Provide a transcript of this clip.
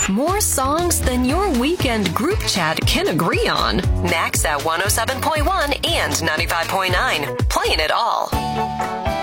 More songs than your weekend group chat can agree on. Max at 107.1 and 95.9. Playing it all.